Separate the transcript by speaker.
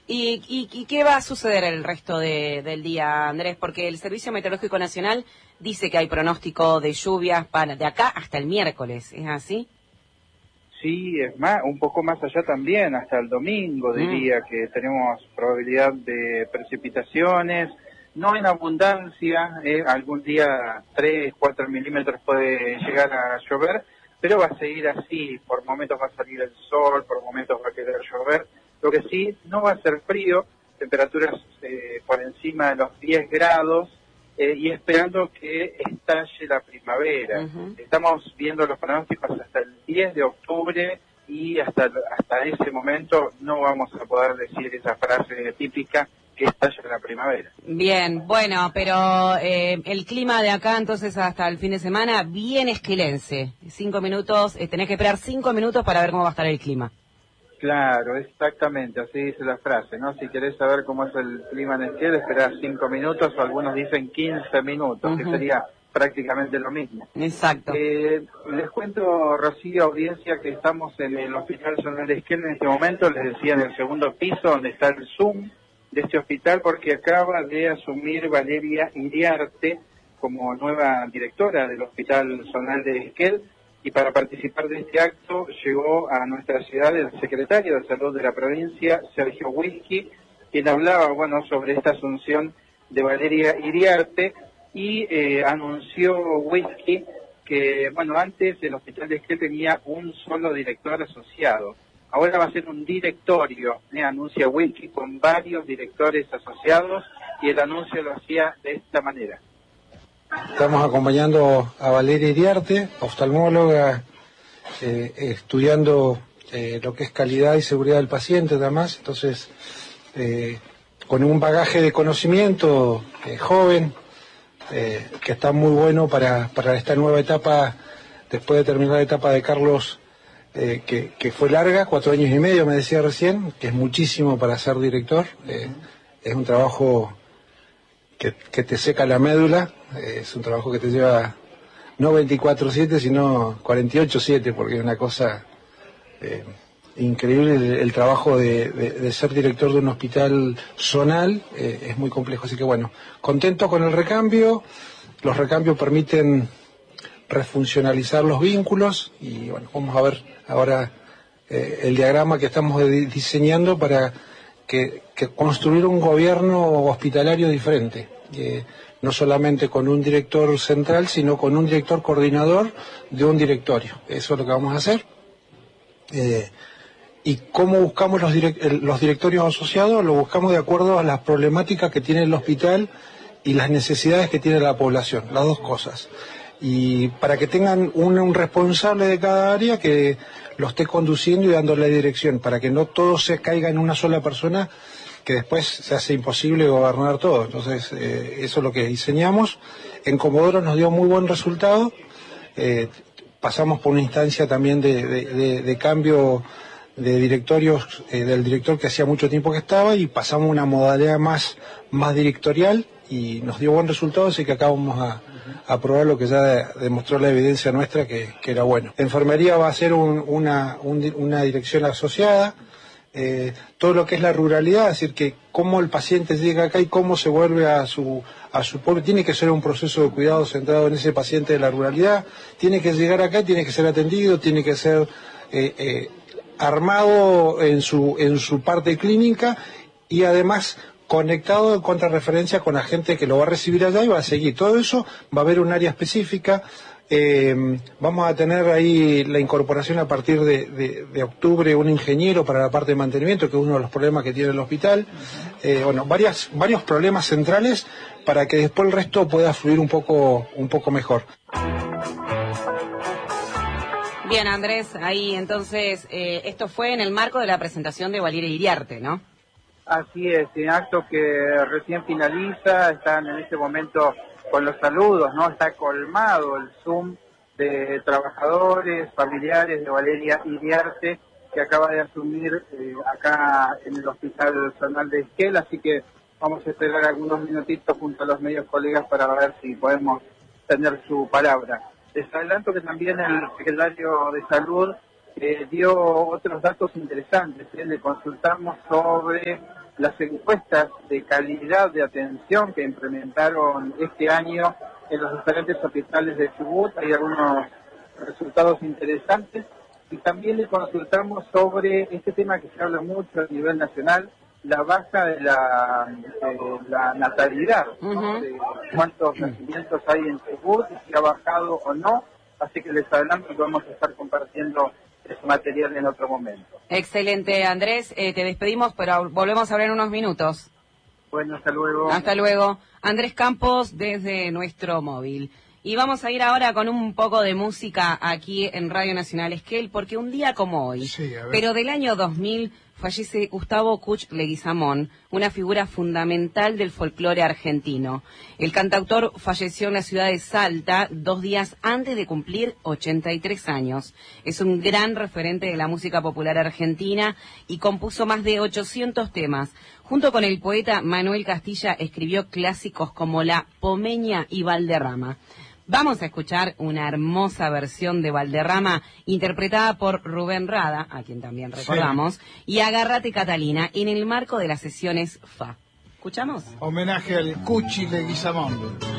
Speaker 1: ¿Y qué va a suceder el resto del día, Andrés? Porque el Servicio Meteorológico Nacional dice que hay pronóstico de lluvias de acá hasta el miércoles, ¿es así?
Speaker 2: Sí, es más, un poco más allá también, hasta el domingo diría que tenemos probabilidad de precipitaciones, no en abundancia, algún día 3, 4 milímetros puede llegar a llover, pero va a seguir así, por momentos va a salir el sol, por momentos va a querer llover. Lo que sí, no va a ser frío, temperaturas por encima de los 10 grados y esperando que estalle la primavera. Estamos viendo los pronósticos hasta el 10 de octubre y hasta ese momento no vamos a poder decir esa frase típica que estalle la primavera.
Speaker 1: Bien, bueno, pero el clima de acá entonces hasta el fin de semana bien esquilense. 5 minutos, tenés que esperar 5 minutos para ver cómo va a estar el clima.
Speaker 2: Claro, exactamente, así dice la frase, ¿no? Si querés saber cómo es el clima en Esquel, esperás 5 minutos, o algunos dicen 15 minutos, que sería prácticamente lo mismo.
Speaker 1: Exacto.
Speaker 2: Les cuento, Rocío, audiencia, que estamos en el Hospital Zonal de Esquel en este momento, les decía, en el segundo piso, donde está el Zoom de este hospital, porque acaba de asumir Valeria Iriarte como nueva directora del Hospital Zonal de Esquel. Y para participar de este acto llegó a nuestra ciudad el secretario de Salud de la provincia, Sergio Whisky, quien hablaba, sobre esta asunción de Valeria Iriarte y anunció Whisky que, antes el Hospital de Esquel tenía un solo director asociado. Ahora va a ser un directorio, anuncia Whisky, con varios directores asociados, y el anuncio lo hacía de esta manera.
Speaker 3: Estamos acompañando a Valeria Iriarte, oftalmóloga, estudiando lo que es calidad y seguridad del paciente, además, entonces, con un bagaje de conocimiento joven, que está muy bueno para esta nueva etapa, después de terminar la etapa de Carlos, que fue larga, 4 años y medio, me decía recién, que es muchísimo para ser director, es un trabajo que te seca la médula, es un trabajo que te lleva no 24/7, sino 48/7, porque es una cosa increíble. El trabajo de ser director de un hospital zonal es muy complejo, así que contento con el recambio. Los recambios permiten refuncionalizar los vínculos y vamos a ver ahora el diagrama que estamos diseñando para que construir un gobierno hospitalario diferente, no solamente con un director central, sino con un director coordinador de un directorio. Eso es lo que vamos a hacer. ¿Y cómo buscamos los directorios asociados? Lo buscamos de acuerdo a las problemáticas que tiene el hospital y las necesidades que tiene la población, las dos cosas. Y para que tengan un responsable de cada área que lo esté conduciendo y dándole dirección, para que no todo se caiga en una sola persona, que después se hace imposible gobernar todo. Entonces, eso es lo que diseñamos. En Comodoro nos dio muy buen resultado. Pasamos por una instancia también de cambio de directorios, del director que hacía mucho tiempo que estaba, y pasamos a una modalidad más directorial, y nos dio buen resultado, así que acá vamos a probar lo que ya demostró la evidencia nuestra que era bueno. Enfermería va a ser una dirección asociada, todo lo que es la ruralidad, es decir, que cómo el paciente llega acá y cómo se vuelve a su pueblo, tiene que ser un proceso de cuidado centrado en ese paciente de la ruralidad, tiene que llegar acá, tiene que ser atendido, tiene que ser armado en su parte clínica, y además conectado en contrarreferencia con la gente que lo va a recibir allá y va a seguir. Todo eso va a haber un área específica. Vamos a tener ahí la incorporación a partir de octubre, un ingeniero para la parte de mantenimiento, que es uno de los problemas que tiene el hospital. Varios problemas centrales para que después el resto pueda fluir un poco mejor.
Speaker 1: Bien, Andrés, ahí entonces, esto fue en el marco de la presentación de Valeria Iriarte, ¿no?
Speaker 2: Así es, en acto que recién finaliza, están en este momento con los saludos, ¿no? Está colmado el Zoom de trabajadores, familiares de Valeria Iriarte, que acaba de asumir acá en el Hospital Zonal de Esquel, así que vamos a esperar algunos minutitos junto a los medios colegas para ver si podemos tener su palabra. Les adelanto que también el secretario de Salud dio otros datos interesantes. Le consultamos sobre las encuestas de calidad de atención que implementaron este año en los diferentes hospitales de Chubut. Hay algunos resultados interesantes, y también le consultamos sobre este tema que se habla mucho a nivel nacional, la baja de la natalidad, ¿no? De cuántos nacimientos hay en Chubut, si ha bajado o no. Así que les adelanto que vamos a estar compartiendo ese material en otro momento.
Speaker 1: Excelente, Andrés. Te despedimos, pero volvemos a hablar en unos minutos.
Speaker 2: Bueno, hasta luego.
Speaker 1: Hasta luego. Andrés Campos desde nuestro móvil. Y vamos a ir ahora con un poco de música aquí en Radio Nacional Esquel, porque un día como hoy, pero del año 2000, fallece Gustavo Kuch Leguizamón, una figura fundamental del folclore argentino. El cantautor falleció en la ciudad de Salta 2 días antes de cumplir 83 años. Es un gran referente de la música popular argentina y compuso más de 800 temas. Junto con el poeta Manuel Castilla escribió clásicos como La Pomeña y Valderrama. Vamos a escuchar una hermosa versión de Valderrama interpretada por Rubén Rada, a quien también recordamos, y Agárrate Catalina en el marco de las sesiones FA. ¿Escuchamos?
Speaker 4: Homenaje al Cuchi Leguizamón.